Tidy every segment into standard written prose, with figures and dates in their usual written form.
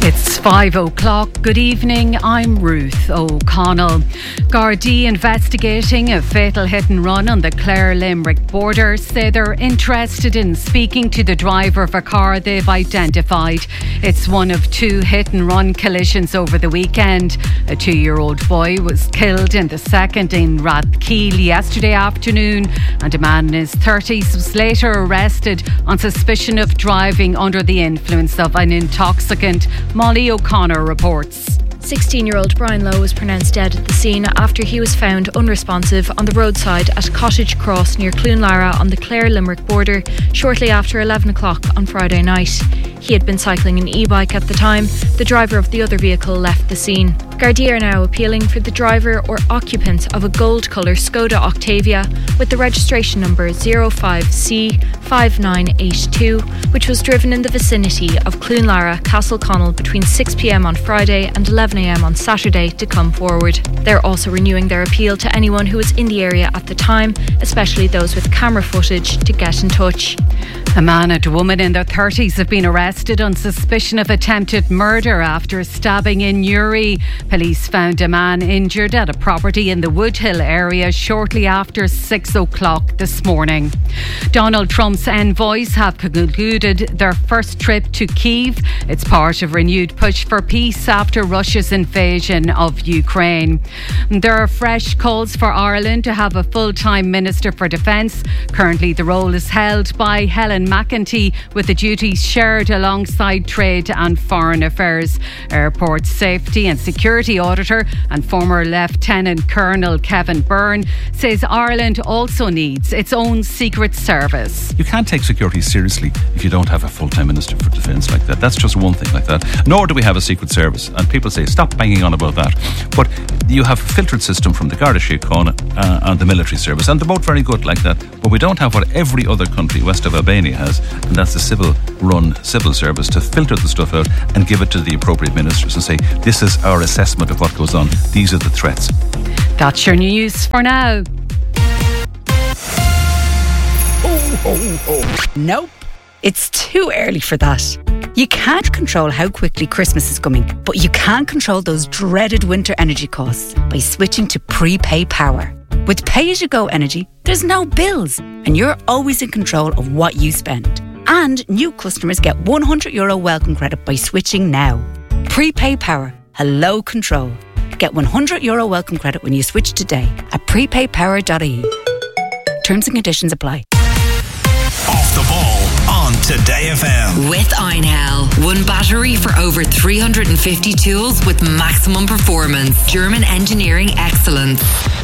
It's 5 o'clock. Good evening, I'm Ruth O'Connell. Gardaí investigating a fatal hit and run on the Clare-Limerick border say they're interested in speaking to the driver of a car they've identified. It's one of two hit and run collisions over the weekend. A 2-year-old boy was killed in the second in Rathkeale yesterday afternoon, and a man in his 30s was later arrested on suspicion of driving under the influence of an intoxicant. Molly O'Connor reports. 16-year-old Brian Lowe was pronounced dead at the scene after he was found unresponsive on the roadside at Cottage Cross near Cloonlara on the Clare-Limerick border shortly after 11 o'clock on Friday night. He had been cycling an e-bike at the time. The driver of the other vehicle left the scene. Gardaí are now appealing for the driver or occupant of a gold colour Skoda Octavia with the registration number 05C5982, which was driven in the vicinity of Cloonlara, Castleconnell between 6pm on Friday and 11am on Saturday to come forward. They're also renewing their appeal to anyone who was in the area at the time, especially those with camera footage, to get in touch. A man and a woman in their 30s have been arrested on suspicion of attempted murder after stabbing in Newry. Police found a man injured at a property in the Woodhill area shortly after 6 o'clock this morning. Donald Trump's envoys have concluded their first trip to Kyiv. It's part of renewed push for peace after Russia's invasion of Ukraine. There are fresh calls for Ireland to have a full-time Minister for Defence. Currently the role is held by Helen McEntee, with the duties shared alongside Trade and Foreign Affairs. Airport Safety and Security Auditor and former Lieutenant Colonel Kevin Byrne says Ireland also needs its own secret service. You can't take security seriously if you don't have a full-time Minister for Defence like that. That's just one thing like that. Nor do we have a secret service. And people say, stop banging on about that. But you have a filtered system from the Garda Síochána and the military service, and they're both very good like that. But we don't have what every other country west of Albania has, and that's the civil-run civil service to filter the stuff out and give it to the appropriate ministers and say, this is our assessment of what goes on. These are the threats. That's your news for now. Nope, it's too early for that. You can't control how quickly Christmas is coming, but you can control those dreaded winter energy costs by switching to prepay power. With pay-as-you-go energy, there's no bills, and you're always in control of what you spend. And new customers get €100 welcome credit by switching now. Prepay power, hello control. Get €100 welcome credit when you switch today at prepaypower.ie. Terms and conditions apply. Off the ball on Today FM. With Einhell. One battery for over 350 tools with maximum performance. German engineering excellence.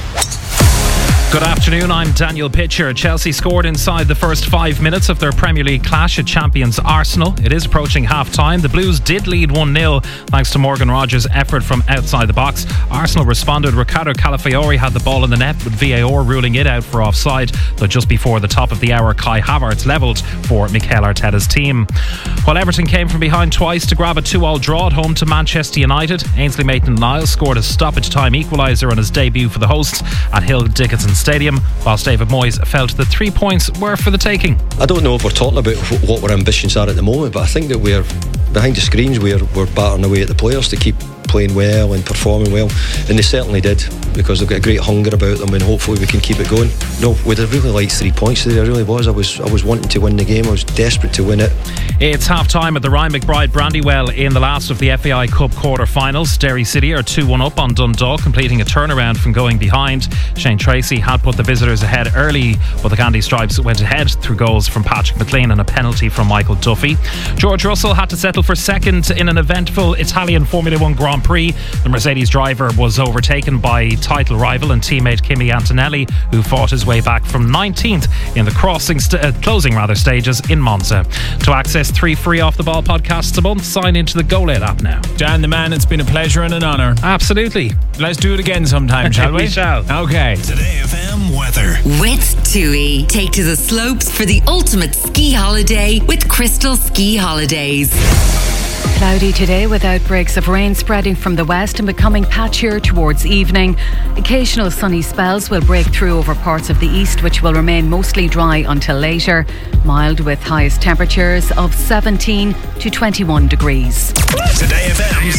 Good afternoon, I'm Daniel Pitcher. Chelsea scored inside the first 5 minutes of their Premier League clash at champions Arsenal. It is approaching half-time. The Blues did lead 1-0 thanks to Morgan Rogers' effort from outside the box. Arsenal responded. Ricardo Calafiori had the ball in the net with VAR ruling it out for offside, though just before the top of the hour Kai Havertz levelled for Mikel Arteta's team. While Everton came from behind twice to grab a 2-2 draw at home to Manchester United, Ainsley Maitland-Niles scored a stoppage time equaliser on his debut for the hosts at Hill Dickinson Stadium, whilst David Moyes felt the 3 points were for the taking. I don't know if we're talking about what our ambitions are at the moment, but I think that we're behind the screens, we're battering away at the players to keep playing well and performing well, and they certainly did, because they've got a great hunger about them, and hopefully we can keep it going. No, we'd have really liked 3 points today. I really was. I was wanting to win the game. I was desperate to win it. It's half time at the Ryan McBride Brandywell in the last of the FAI Cup quarter-finals. Derry City are 2-1 up on Dundalk, completing a turnaround from going behind. Shane Tracy had put the visitors ahead early, but the Candy Stripes went ahead through goals from Patrick McLean and a penalty from Michael Duffy. George Russell had to settle for second in an eventful Italian Formula 1 Grand Prix. The Mercedes driver was overtaken by title rival and teammate Kimi Antonelli, who fought his way back from 19th in the closing stages in Monza. To access 3 free Off the Ball podcasts a month, sign into the GoLed app now. Dan the man, it's been a pleasure and an honour. Absolutely. Let's do it again sometime, shall we? We shall. Okay. Today FM weather. With TUI. Take to the slopes for the ultimate ski holiday with Crystal Ski Holidays. Cloudy today with outbreaks of rain spreading from the west and becoming patchier towards evening. Occasional sunny spells will break through over parts of the east, which will remain mostly dry until later. Mild with highest temperatures of 17 to 21 degrees. Today FM's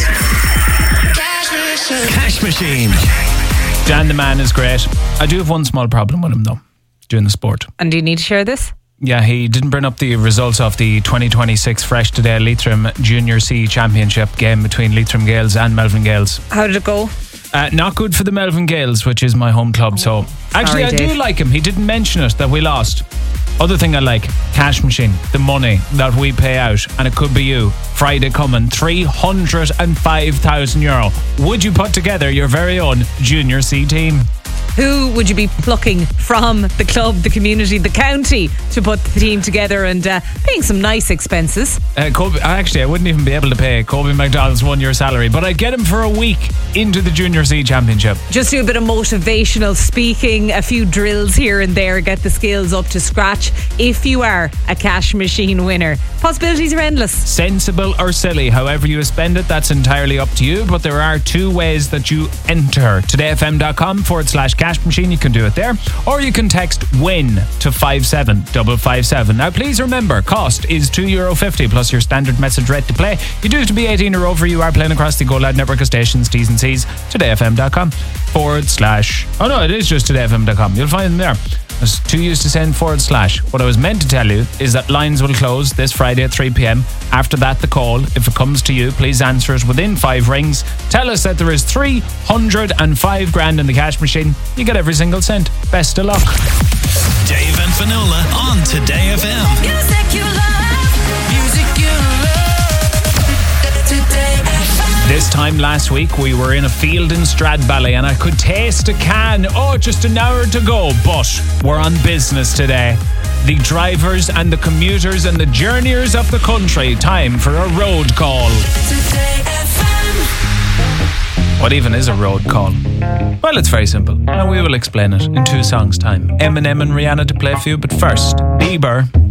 Cash Machine. Dan the man is great. I do have one small problem with him though, during the sport. And do you need to share this? Yeah, he didn't bring up the results of the 2026 Fresh Today Leitrim Junior C Championship game between Leitrim Gales and Melvin Gales. How did it go? Not good for the Melvin Gales, which is my home club. So actually, sorry, I Dave. do like him. He didn't mention it that we lost. Other thing I like, Cash Machine, the money that we pay out, and it could be you. Friday coming, €305,000. Would you put together your very own Junior C team? Who would you be plucking from the club, the community, the county to put the team together and paying some nice expenses? Kobe, actually, I wouldn't even be able to pay Kobe McDonald's 1 year salary, but I'd get him for a week into the Junior C Championship. Just do a bit of motivational speaking, a few drills here and there, get the skills up to scratch. If you are a Cash Machine winner, possibilities are endless. Sensible or silly, however you spend it, that's entirely up to you. But there are two ways that you enter. todayfm.com/Cash Machine. You can do it there, or you can text WIN to 57557. Now please remember, cost is €2.50 plus your standard message rate to play. You do have to be 18 or over. You are playing across the Go Loud network of stations. T's and C's. todayfm.com/. Oh no, it is just todayfm.com. You'll find them there. There's two used to send /. What I was meant to tell you is that lines will close this Friday at 3 p.m. After that, the call, if it comes to you, please answer it within 5 rings. Tell us that there is 305 grand in the Cash Machine. You get every single cent. Best of luck. Dave and Finola on Today FM. Music you love. Music you love. Today FM. This time last week, we were in a field in Stradbally and I could taste a can. Oh, just an hour to go. But we're on business today. The drivers and the commuters and the journeyers of the country. Time for a road call. Today FM. What even is a road call? Well, it's very simple. And we will explain it in 2 songs' time. Eminem and Rihanna to play for you. But first, Bieber.